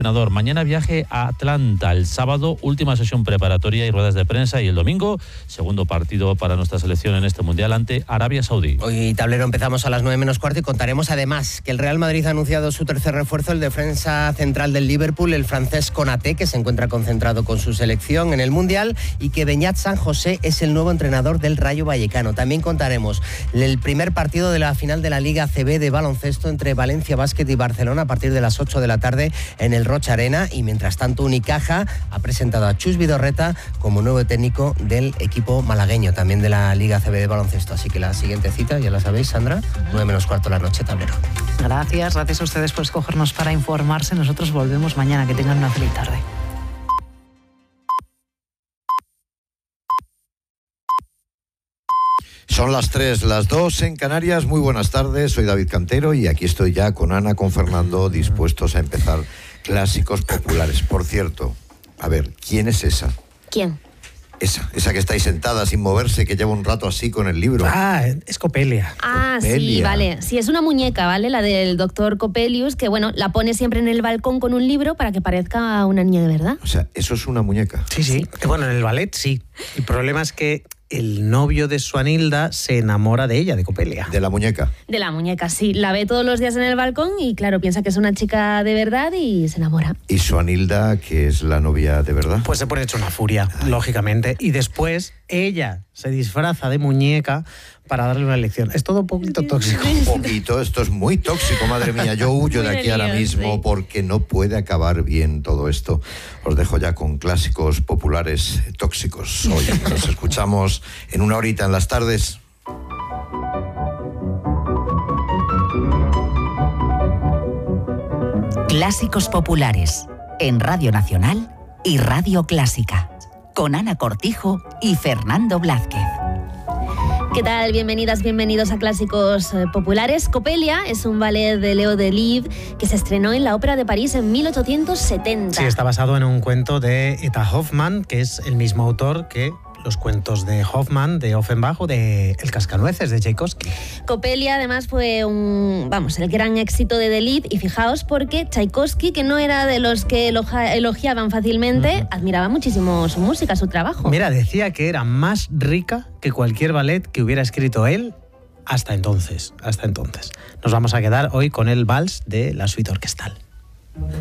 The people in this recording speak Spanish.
Mañana viaje a Atlanta, el sábado última sesión preparatoria y ruedas de prensa, y el domingo segundo partido para nuestra selección en este Mundial ante Arabia Saudí. Hoy tablero empezamos a las 9:15 y contaremos además que el Real Madrid ha anunciado su tercer refuerzo, el defensa central del Liverpool, el francés Konaté, que se encuentra concentrado con su selección en el Mundial, y que Beñat San José es el nuevo entrenador del Rayo Vallecano. También contaremos el primer partido de la final de la Liga ACB de baloncesto entre Valencia Basket y Barcelona a partir de las 8 de la tarde en el Rocha Arena, y mientras tanto Unicaja ha presentado a Chus Vidorreta como nuevo técnico del equipo malagueño, también de la Liga ACB de baloncesto. Así que la siguiente cita, ya la sabéis, Sandra, 9:15 de la noche, tablero. Gracias a ustedes por escogernos para informarse. Nosotros volvemos mañana. Que tengan una feliz tarde. Son las 3, las 2 en Canarias. Muy buenas tardes, soy David Cantero y aquí estoy ya con Ana, con Fernando, dispuestos a empezar Clásicos Populares. Por cierto, a ver, ¿quién es esa? ¿Quién? Esa que está ahí sentada sin moverse, que lleva un rato así con el libro. Ah, es Copelia. Ah, Copelia. Sí, vale. Sí, es una muñeca, ¿vale? La del doctor Coppelius, que bueno, la pone siempre en el balcón con un libro para que parezca una niña de verdad. O sea, ¿eso es una muñeca? Sí. Bueno, en el ballet sí. El problema es que el novio de Suanilda se enamora de ella, de Copelia. ¿De la muñeca? De la muñeca, sí. La ve todos los días en el balcón y claro, piensa que es una chica de verdad y se enamora. ¿Y Suanilda, que es la novia de verdad? Pues se pone hecho una furia, lógicamente. Y después ella se disfraza de muñeca para darle una lección. Es todo un poquito tóxico. Un poquito, esto es muy tóxico, madre mía. Yo huyo de aquí ahora mismo porque no puede acabar bien todo esto. Os dejo ya con Clásicos Populares tóxicos. Hoy nos escuchamos en una horita en las tardes. Clásicos Populares en Radio Nacional y Radio Clásica, con Ana Cortijo y Fernando Blázquez. ¿Qué tal? Bienvenidas, bienvenidos a Clásicos Populares. Copelia es un ballet de Leo Delibes que se estrenó en la Ópera de París en 1870. Sí, está basado en un cuento de Eta Hoffmann, que es el mismo autor que los cuentos de Hoffmann, de Offenbach o de El Cascanueces, de Tchaikovsky. Copelia además fue el gran éxito de Delibes, y fijaos porque Tchaikovsky, que no era de los que elogiaban fácilmente, admiraba muchísimo su música, su trabajo. Mira, decía que era más rica que cualquier ballet que hubiera escrito él hasta entonces. Nos vamos a quedar hoy con el vals de la suite orquestal.